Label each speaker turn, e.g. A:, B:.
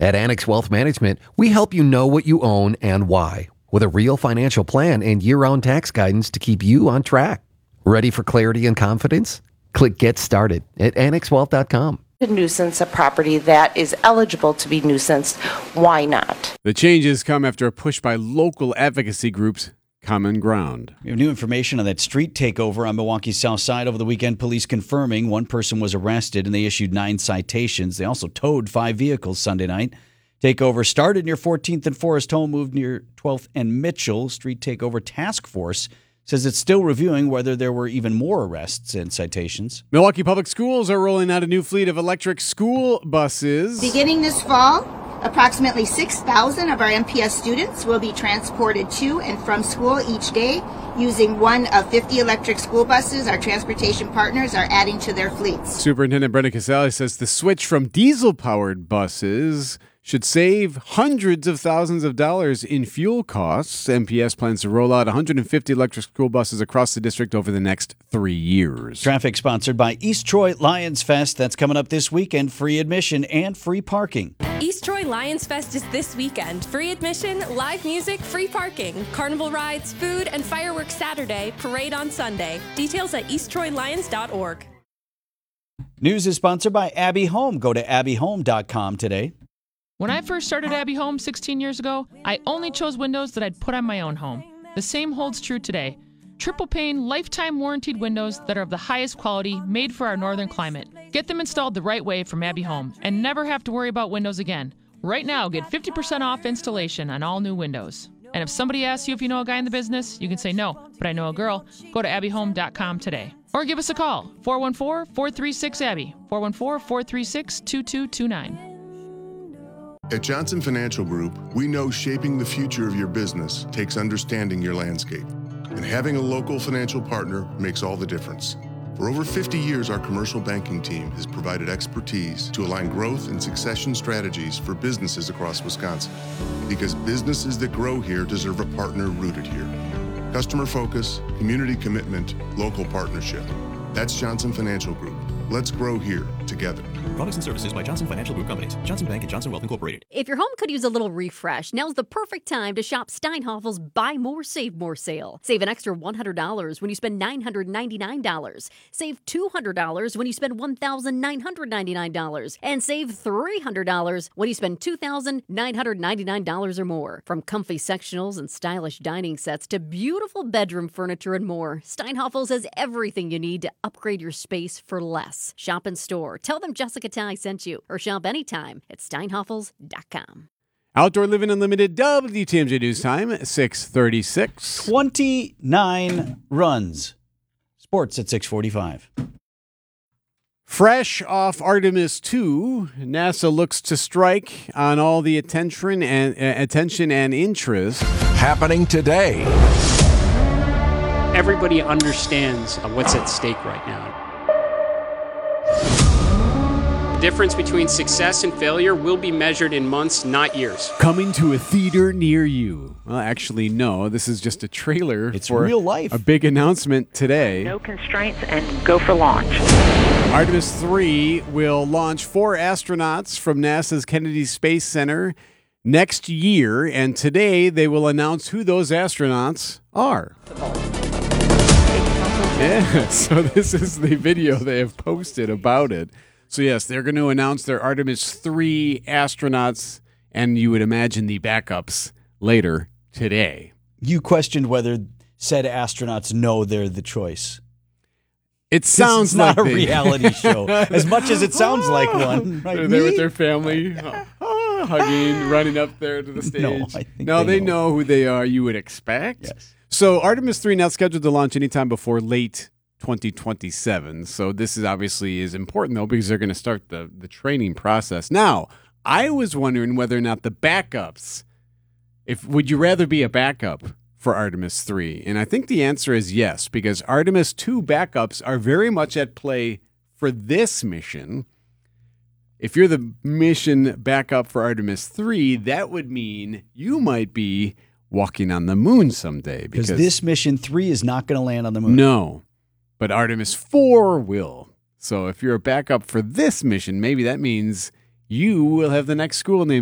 A: At Annex Wealth Management, we help you know what you own and why, with a real financial plan and year-round tax guidance to keep you on track. Ready for clarity and confidence? Click Get Started at annexwealth.com.
B: To nuisance a property that is eligible to be nuisanced, why not?
C: The changes come after a push by local advocacy groups, Common Ground.
D: We have new information on that street takeover on Milwaukee's South Side over the weekend. Police confirming one person was arrested and they issued 9 citations. They also towed 5 vehicles Sunday night. Takeover started near 14th and Forest Home, moved near 12th and Mitchell. Street Takeover Task Force says it's still reviewing whether there were even more arrests and citations.
C: Milwaukee Public Schools are rolling out a new fleet of electric school buses.
E: Beginning this fall, approximately 6,000 of our MPS students will be transported to and from school each day using one of 50 electric school buses our transportation partners are adding to their fleets.
C: Superintendent Brenda Casale says the switch from diesel-powered buses should save hundreds of thousands of dollars in fuel costs. MPS plans to roll out 150 electric school buses across the district over the next 3 years.
D: Traffic sponsored by East Troy Lions Fest. That's coming up this weekend. Free admission and free parking.
F: East Troy Lions Fest is this weekend. Free admission, live music, free parking, carnival rides, food, and fireworks Saturday, parade on Sunday. Details at easttroylions.org.
D: News is sponsored by Abbey Home. Go to abbyhome.com today.
G: When I first started Abbey Home 16 years ago, I only chose windows that I'd put on my own home. The same holds true today. Triple pane, lifetime warranted windows that are of the highest quality, made for our northern climate. Get them installed the right way from Abbey Home and never have to worry about windows again. Right now, get 50% off installation on all new windows. And if somebody asks you if you know a guy in the business, you can say no, but I know a girl. Go to abbyhome.com today. Or give us a call, 414-436-ABBY, 414-436-2229.
H: At Johnson Financial Group, we know shaping the future of your business takes understanding your landscape. And having a local financial partner makes all the difference. For over 50 years, our commercial banking team has provided expertise to align growth and succession strategies for businesses across Wisconsin. Because businesses that grow here deserve a partner rooted here. Customer focus, community commitment, local partnership. That's Johnson Financial Group. Let's grow here together.
I: Products and services by Johnson Financial Group Companies. Johnson Bank and Johnson Wealth Incorporated.
J: If your home could use a little refresh, now's the perfect time to shop Steinhoffel's Buy More, Save More sale. Save an extra $100 when you spend $999. Save $200 when you spend $1,999. And save $300 when you spend $2,999 or more. From comfy sectionals and stylish dining sets to beautiful bedroom furniture and more, Steinhoffel's has everything you need to upgrade your space for less. Shop in store. Tell them Jessica Ty sent you, or shop anytime at steinhoffels.com.
C: Outdoor Living Unlimited WTMJ News Time, 6:36.
D: 29 runs. Sports at 6:45.
C: Fresh off Artemis 2, NASA looks to strike on all the attention and interest.
K: Happening today.
L: Everybody understands what's at stake right now. The difference between success and failure will be measured in months, not years.
C: Coming to a theater near you. Well, actually, no. This is just a trailer.
D: It's
C: for
D: real life.
C: A big announcement today.
B: No constraints and go for launch.
C: Artemis 3 will launch 4 astronauts from NASA's Kennedy Space Center next year, and today they will announce who those astronauts are. Yeah, so this is the video they have posted about it. So yes, they're going to announce their Artemis 3 astronauts, and you would imagine the backups later today.
D: You questioned whether said astronauts know they're the choice.
C: It sounds
D: like
C: not
D: a reality show, as much as it sounds like one. Right?
C: They're there with their family, hugging, running up there to the stage. No, they know who they are, you would expect.
D: Yes.
C: So Artemis 3 now scheduled to launch anytime before late 2027. So this is obviously is important, though, because they're going to start the training process. Now, I was wondering whether or not the backups, would you rather be a backup for Artemis 3? And I think the answer is yes, because Artemis 2 backups are very much at play for this mission. If you're the mission backup for Artemis 3, that would mean you might be walking on the moon someday.
D: Because this mission 3 is not going to land on the moon.
C: No, but Artemis 4 will. So if you're a backup for this mission, maybe that means you will have the next school name